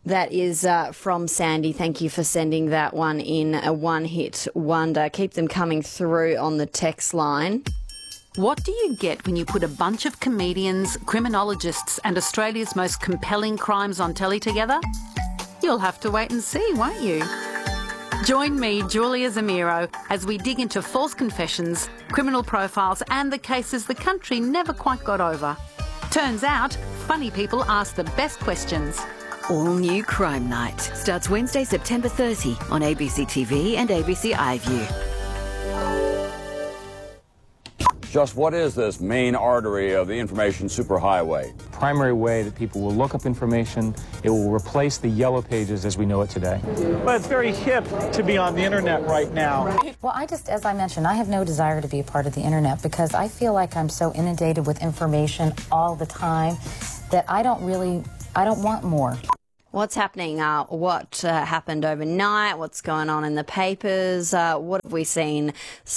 That is from Sandy. Thank you for sending that one in. A one-hit wonder. Keep them coming through on the text line. What do you get when you put a bunch of comedians, criminologists and Australia's most compelling crimes on telly together? You'll have to wait and see, won't you? Join me, Julia Zamiro, as we dig into false confessions, criminal profiles and the cases the country never quite got over. Turns out, funny people ask the best questions. All new Crime Night starts Wednesday, September 30 on ABC TV and ABC iView. Just what is this main artery of the information superhighway? Primary way that people will look up information. It will replace the yellow pages as we know it today. But it's very hip to be on the internet right now. Well, as I mentioned, I have no desire to be a part of the internet because I feel like I'm so inundated with information all the time that I don't want more. What's happening? What happened overnight? What's going on in the papers? What have we seen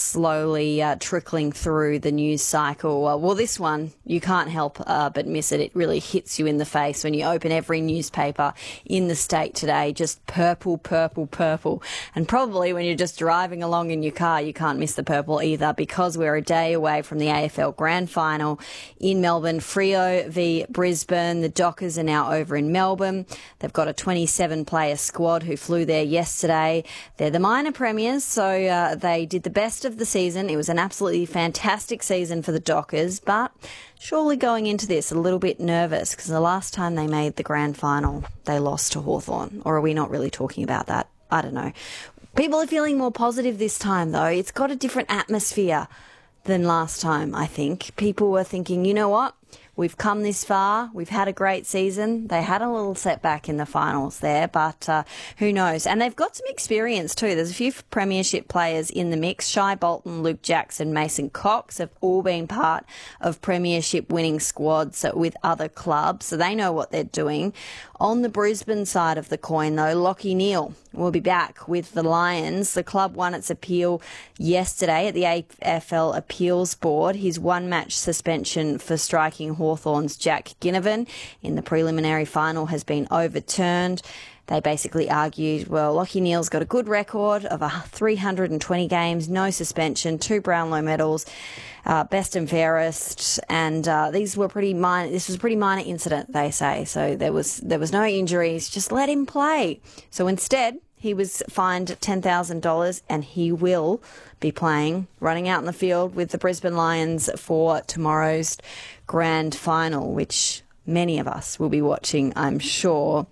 slowly trickling through the news cycle? Well, this one, you can't help but miss it. It really hits you in the face when you open every newspaper in the state today. Just purple, purple, purple. And probably when you're just driving along in your car, you can't miss the purple either because we're a day away from the AFL Grand Final in Melbourne. Freo v Brisbane. The Dockers are now over in Melbourne. They've got a 27-player squad who flew there yesterday. They're the minor premiers, so they did the best of the season. It was an absolutely fantastic season for the Dockers, but surely going into this a little bit nervous because the last time they made the grand final, they lost to Hawthorn. Or are we not really talking about that? I don't know. People are feeling more positive this time, though. It's got a different atmosphere than last time, I think. People were thinking, you know what? We've come this far. We've had a great season. They had a little setback in the finals there, but who knows? And they've got some experience too. There's a few premiership players in the mix. Shai Bolton, Luke Jackson, Mason Cox have all been part of premiership winning squads with other clubs, so they know what they're doing. On the Brisbane side of the coin, though, Lachie Neale will be back with the Lions. The club won its appeal yesterday at the AFL Appeals Board. His one-match suspension for striking Hawthorn's Jack Ginnivan in the preliminary final has been overturned. They basically argued, well, Lachie Neale's got a good record of 320 games, no suspension, 2 Brownlow medals, best and fairest, and these were pretty minor. This was a pretty minor incident, they say. So there was no injuries. Just let him play. So instead, he was fined $10,000 and he will be playing, running out in the field with the Brisbane Lions for tomorrow's grand final, which many of us will be watching, I'm sure.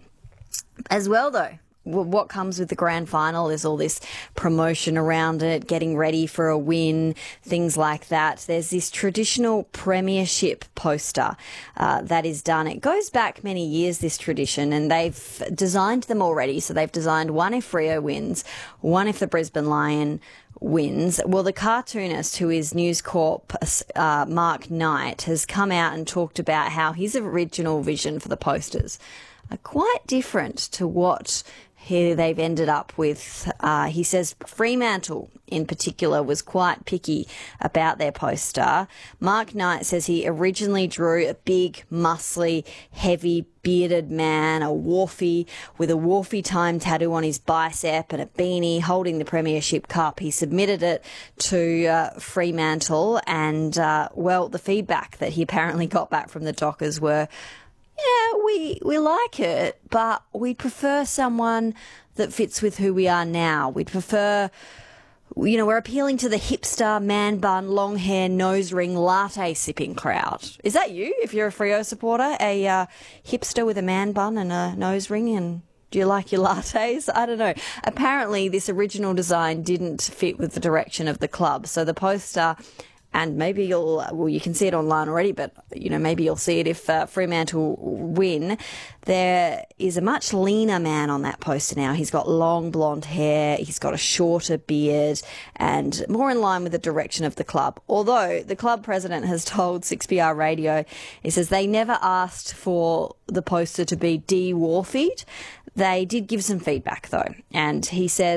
As well, though, what comes with the grand final is all this promotion around it, getting ready for a win, things like that. There's this traditional premiership poster that is done. It goes back many years, this tradition, and they've designed them already. So they've designed one if Freo wins, one if the Brisbane Lion wins. Well, the cartoonist, who is News Corp Mark Knight, has come out and talked about how his original vision for the posters are quite different to what they've ended up with. He says Fremantle in particular was quite picky about their poster. Mark Knight says he originally drew a big, muscly, heavy, bearded man, a wharfie, with a wharfie time tattoo on his bicep and a beanie holding the Premiership Cup. He submitted it to Fremantle and, the feedback that he apparently got back from the Dockers were, yeah, we like it, but we prefer someone that fits with who we are now. We'd prefer, we're appealing to the hipster, man bun, long hair, nose ring, latte sipping crowd. Is that you, if you're a Freo supporter? A hipster with a man bun and a nose ring, and do you like your lattes? I don't know. Apparently, this original design didn't fit with the direction of the club, so the poster... And maybe you can see it online already, but, maybe you'll see it if Fremantle win. There is a much leaner man on that poster now. He's got long blonde hair, he's got a shorter beard, and more in line with the direction of the club. Although the club president has told 6PR Radio, he says they never asked for the poster to be de-wharfied. They did give some feedback, though, and he says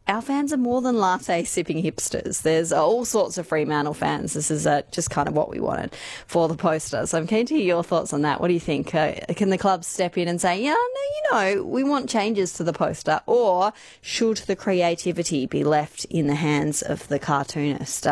our fans are more than latte sipping hipsters. There's all sorts of Fremantle fans. This is just kind of what we wanted for the poster. So I'm keen to hear your thoughts on that. What do you think? Can the club step in and say, yeah, no, we want changes to the poster? Or should the creativity be left in the hands of the cartoonist?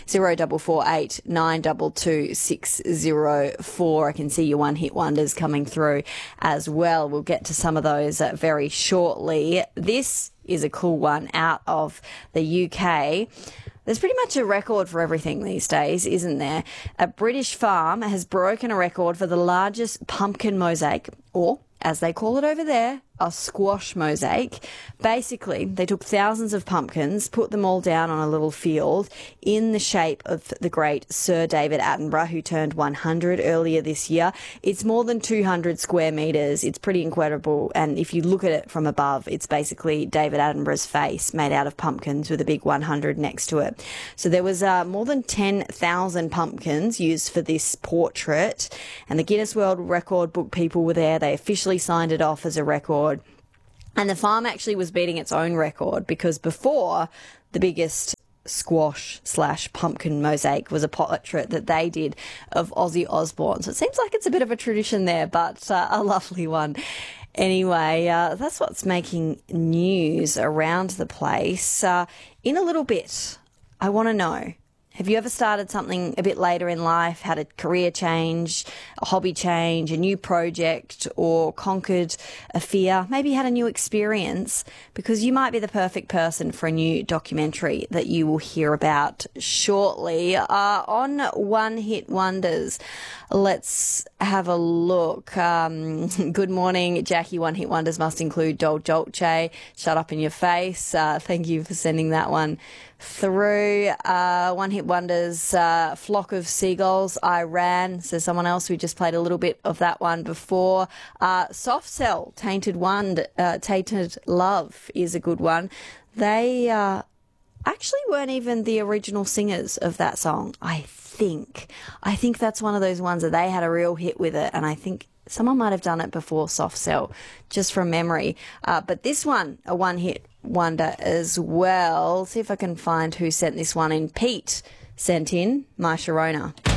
0448 922 604. I can see your one-hit wonders coming through as well. We'll get to some of those very shortly. This is a cool one out of the UK. There's pretty much a record for everything these days, isn't there? A British farm has broken a record for the largest pumpkin mosaic, or as they call it over there, a squash mosaic. Basically, they took thousands of pumpkins, put them all down on a little field in the shape of the great Sir David Attenborough, who turned 100 earlier this year. It's more than 200 square metres. It's pretty incredible. And if you look at it from above, it's basically David Attenborough's face made out of pumpkins with a big 100 next to it. So there was more than 10,000 pumpkins used for this portrait. And the Guinness World Record book people were there. They officially signed it off as a record. And the farm actually was beating its own record because before, the biggest squash/pumpkin mosaic was a portrait that they did of Ozzy Osbourne. So it seems like it's a bit of a tradition there, but a lovely one. Anyway, that's what's making news around the place. In a little bit, I want to know, have you ever started something a bit later in life, had a career change, a hobby change, a new project, or conquered a fear? Maybe had a new experience, because you might be the perfect person for a new documentary that you will hear about shortly on One Hit Wonders. Let's have a look. Good morning, Jackie. One Hit Wonders must include Dol Dolce, Shut Up in Your Face. Thank you for sending that one through. One Hit Wonders, Flock of Seagulls, I Ran, says someone else. We just played a little bit of that one before. Soft Cell, Tainted Love is a good one. They actually weren't even the original singers of that song, I think that's one of those ones that they had a real hit with it, and I think someone might have done it before Soft Cell, just from memory. But this one, a one-hit wonder as well. See if I can find who sent this one in. Pete sent in My Sharona.